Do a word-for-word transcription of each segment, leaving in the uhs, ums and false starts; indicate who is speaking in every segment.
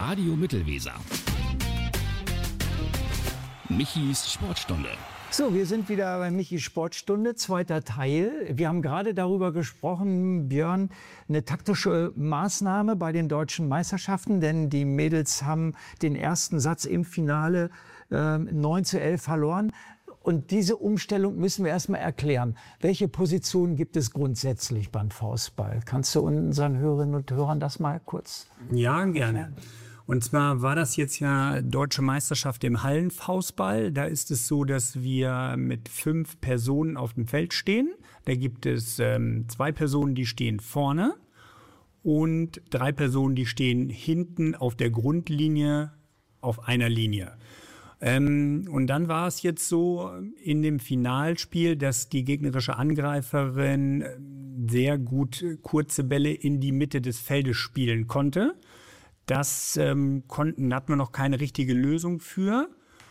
Speaker 1: Radio Mittelweser. Michis Sportstunde.
Speaker 2: So, wir sind wieder bei Michis Sportstunde, zweiter Teil. Wir haben gerade darüber gesprochen, Björn, eine taktische Maßnahme bei den deutschen Meisterschaften, denn die Mädels haben den ersten Satz im Finale äh, neun zu elf verloren. Und diese Umstellung müssen wir erstmal erklären. Welche Positionen gibt es grundsätzlich beim Faustball? Kannst du unseren Hörerinnen und Hörern das mal kurz
Speaker 3: Ja, gerne. Erklären? Und zwar war das jetzt ja Deutsche Meisterschaft im Hallenfaustball. Da ist es so, dass wir mit fünf Personen auf dem Feld stehen. Da gibt es ähm, zwei Personen, die stehen vorne und drei Personen, die stehen hinten auf der Grundlinie auf einer Linie. Ähm, und dann war es jetzt so in dem Finalspiel, dass die gegnerische Angreiferin sehr gut kurze Bälle in die Mitte des Feldes spielen konnte. Das ähm, konnten, da hatten wir noch keine richtige Lösung für.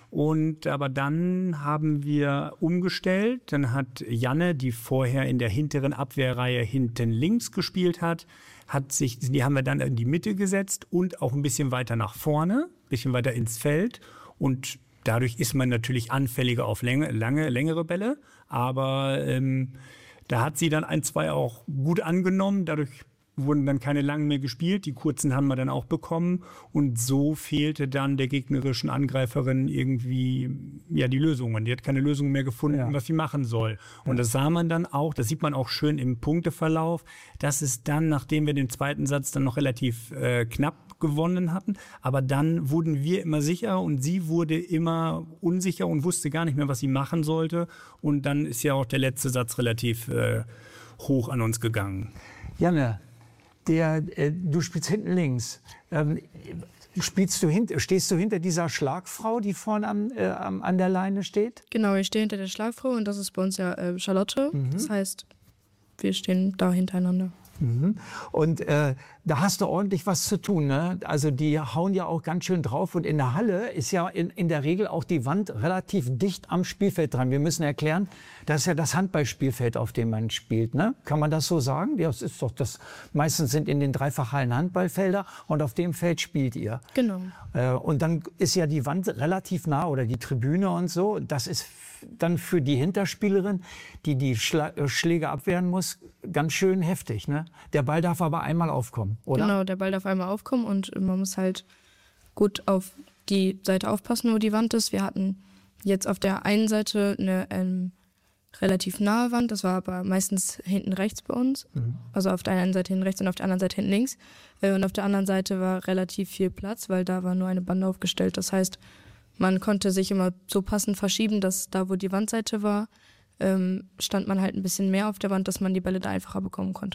Speaker 3: Und aber dann haben wir umgestellt. Dann hat Janne, die vorher in der hinteren Abwehrreihe hinten links gespielt hat, hat sich, die haben wir dann in die Mitte gesetzt und auch ein bisschen weiter nach vorne, ein bisschen weiter ins Feld. Und dadurch ist man natürlich anfälliger auf lange, lange längere Bälle. Aber ähm, da hat sie dann ein, zwei auch gut angenommen. Dadurch wurden dann keine langen mehr gespielt, die kurzen haben wir dann auch bekommen und so fehlte dann der gegnerischen Angreiferin irgendwie ja die Lösung. Die hat keine Lösung mehr gefunden, ja. was sie machen soll. Und das sah man dann auch, das sieht man auch schön im Punkteverlauf, dass es dann, nachdem wir den zweiten Satz dann noch relativ äh, knapp gewonnen hatten, aber dann wurden wir immer sicher und sie wurde immer unsicher und wusste gar nicht mehr, was sie machen sollte und dann ist ja auch der letzte Satz relativ äh, hoch an uns gegangen.
Speaker 2: Janne, Der, äh, du spielst hinten links. Ähm, spielst du hint, stehst du hinter dieser Schlagfrau, die vorne am, äh, an der Leine steht?
Speaker 4: Genau, ich stehe hinter der Schlagfrau und das ist bei uns ja äh, Charlotte. Mhm. Das heißt, wir stehen da hintereinander.
Speaker 2: Mhm. Und äh, da hast du ordentlich was zu tun, ne? Also die hauen ja auch ganz schön drauf. Und in der Halle ist ja in, in der Regel auch die Wand relativ dicht am Spielfeld dran. Wir müssen erklären, das ist ja das Handballspielfeld, auf dem man spielt, ne? Kann man das so sagen? Das ist doch das. Meistens sind in den Dreifachhallen Handballfelder und auf dem Feld spielt ihr.
Speaker 4: Genau.
Speaker 2: Äh, und dann ist ja die Wand relativ nah oder die Tribüne und so. Das ist dann für die Hinterspielerin, die die Schla- Schläge abwehren muss, ganz schön heftig, ne? Der Ball darf aber einmal aufkommen, oder?
Speaker 4: Genau, der Ball darf einmal aufkommen und man muss halt gut auf die Seite aufpassen, wo die Wand ist. Wir hatten jetzt auf der einen Seite eine ähm, relativ nahe Wand, das war aber meistens hinten rechts bei uns. Mhm. Also auf der einen Seite hinten rechts und auf der anderen Seite hinten links. Äh, und auf der anderen Seite war relativ viel Platz, weil da war nur eine Bande aufgestellt. Das heißt, man konnte sich immer so passend verschieben, dass da, wo die Wandseite war, ähm, stand man halt ein bisschen mehr auf der Wand, dass man die Bälle da einfacher bekommen konnte.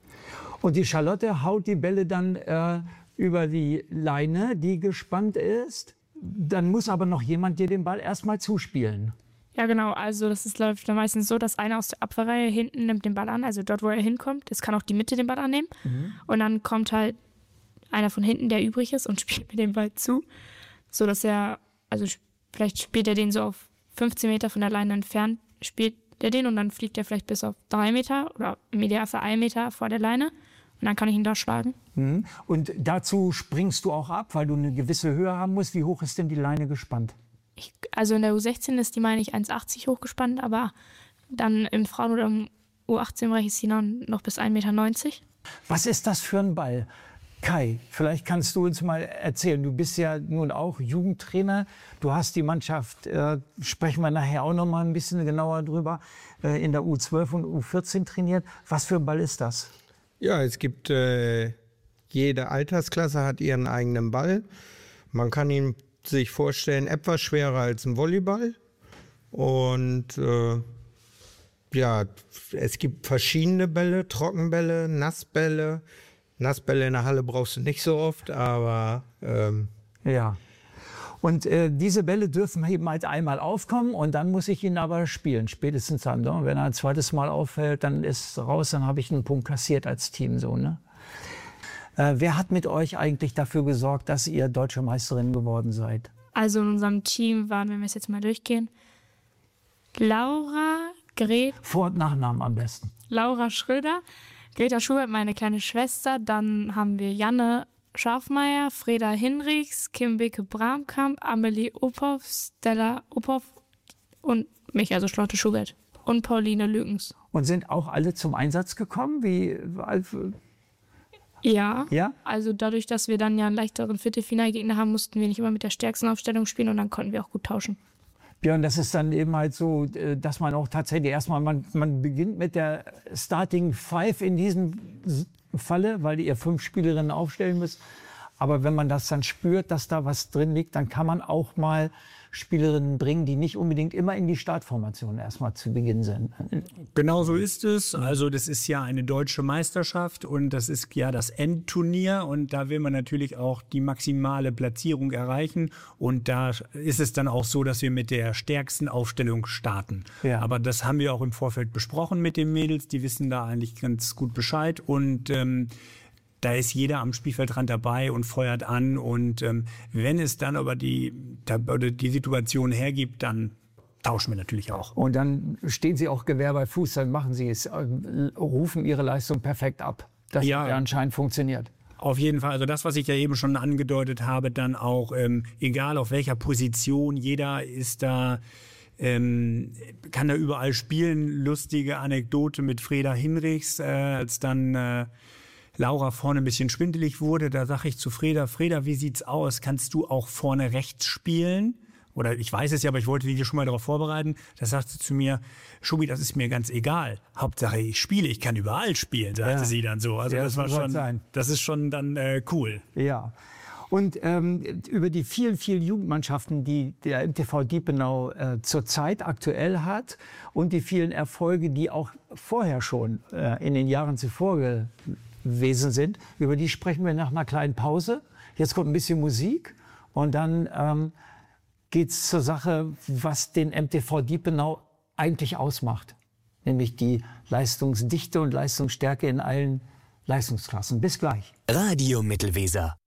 Speaker 2: Und die Charlotte haut die Bälle dann äh, über die Leine, die gespannt ist. Dann muss aber noch jemand dir den Ball erstmal zuspielen.
Speaker 5: Ja, genau. Also das ist, läuft dann meistens so, dass einer aus der Abwehrreihe hinten nimmt den Ball an, also dort, wo er hinkommt. Das kann auch die Mitte den Ball annehmen. Mhm. Und dann kommt halt einer von hinten, der übrig ist und spielt mir den Ball zu, so dass er, also vielleicht spielt er den so auf fünfzehn Meter von der Leine entfernt, spielt er den und dann fliegt er vielleicht bis auf drei Meter oder im Idealfall ein Meter vor der Leine und dann kann ich ihn da schlagen.
Speaker 2: Mhm. Und dazu springst du auch ab, weil du eine gewisse Höhe haben musst. Wie hoch ist denn die Leine gespannt?
Speaker 5: Ich, also in der U sechzehn ist die, meine ich, eins Komma achtzig hochgespannt, aber dann im Frauen- oder im U achtzehn-Bereich ist sie dann noch bis ein Meter neunzig.
Speaker 2: Was ist das für ein Ball? Kai, vielleicht kannst du uns mal erzählen. Du bist ja nun auch Jugendtrainer. Du hast die Mannschaft, äh, sprechen wir nachher auch noch mal ein bisschen genauer drüber, äh, in der U zwölf und U vierzehn trainiert. Was für ein Ball ist das?
Speaker 6: Ja, es gibt, äh, jede Altersklasse hat ihren eigenen Ball. Man kann ihn sich vorstellen, etwas schwerer als ein Volleyball. Und äh, ja, es gibt verschiedene Bälle, Trockenbälle, Nassbälle. Nassbälle in der Halle brauchst du nicht so oft, aber ähm
Speaker 2: ja. Und äh, diese Bälle dürfen eben halt einmal aufkommen und dann muss ich ihn aber spielen, spätestens dann. Ne? Wenn er ein zweites Mal auffällt, dann ist raus, dann habe ich einen Punkt kassiert als Team. So, ne? Äh, wer hat mit euch eigentlich dafür gesorgt, dass ihr Deutsche Meisterin geworden seid?
Speaker 5: Also in unserem Team waren, wenn wir es jetzt mal durchgehen, Laura, Gret...
Speaker 2: Vor- und Nachnamen am besten.
Speaker 5: Laura Schröder, Greta Schubert, meine kleine Schwester, dann haben wir Janne, Schafmeier, Freda Hinrichs, Kim-Beke Bramkamp, Amelie Uphoff, Stella Uphoff und mich, also Charlotte Schubert und Pauline Lückens.
Speaker 2: Und sind auch alle zum Einsatz gekommen? Wie,
Speaker 5: ja,
Speaker 2: ja,
Speaker 5: also dadurch, dass wir dann ja einen leichteren Viertelfinalgegner haben, mussten wir nicht immer mit der stärksten Aufstellung spielen und dann konnten wir auch gut tauschen.
Speaker 2: Björn, das ist dann eben halt so, dass man auch tatsächlich erstmal, man, man beginnt mit der Starting Five in diesem Falle, weil ihr fünf Spielerinnen aufstellen müsst. Aber wenn man das dann spürt, dass da was drin liegt, dann kann man auch mal Spielerinnen bringen, die nicht unbedingt immer in die Startformation erstmal zu Beginn sind.
Speaker 3: Genau so ist es. Also das ist ja eine deutsche Meisterschaft und das ist ja das Endturnier und da will man natürlich auch die maximale Platzierung erreichen und da ist es dann auch so, dass wir mit der stärksten Aufstellung starten.
Speaker 2: Ja.
Speaker 3: Aber das haben wir auch im Vorfeld besprochen mit den Mädels, die wissen da eigentlich ganz gut Bescheid und ähm, da ist jeder am Spielfeldrand dabei und feuert an. Und ähm, wenn es dann aber die, die Situation hergibt, dann tauschen wir natürlich auch.
Speaker 2: Und dann stehen Sie auch Gewehr bei Fuß, dann machen Sie es, äh, rufen Ihre Leistung perfekt ab. Das
Speaker 3: Ja.
Speaker 2: hat ja anscheinend funktioniert.
Speaker 3: Auf jeden Fall. Also das, was ich ja eben schon angedeutet habe, dann auch, ähm, egal auf welcher Position, jeder ist da, ähm, kann da überall spielen. Lustige Anekdote mit Freda Hinrichs, äh, als dann äh, Laura vorne ein bisschen schwindelig wurde, da sage ich zu Freda, Freda, wie sieht's aus? Kannst du auch vorne rechts spielen? Oder ich weiß es ja, aber ich wollte dich schon mal darauf vorbereiten. Da sagte sie zu mir, Schubi, das ist mir ganz egal. Hauptsache ich spiele, ich kann überall spielen, sagte
Speaker 2: Ja.
Speaker 3: sie dann so. Also
Speaker 2: Ja,
Speaker 3: das war
Speaker 2: so soll's
Speaker 3: schon,
Speaker 2: sein.
Speaker 3: das ist schon dann äh, cool.
Speaker 2: Ja. Und ähm, über die vielen, vielen Jugendmannschaften, die der M T V Diepenau äh, zurzeit aktuell hat und die vielen Erfolge, die auch vorher schon äh, in den Jahren zuvor gewesen sind, über die sprechen wir nach einer kleinen Pause. Jetzt kommt ein bisschen Musik und dann ähm, geht es zur Sache, was den M T V Diepenau eigentlich ausmacht. Nämlich die Leistungsdichte und Leistungsstärke in allen Leistungsklassen. Bis gleich.
Speaker 7: Radio Mittelweser.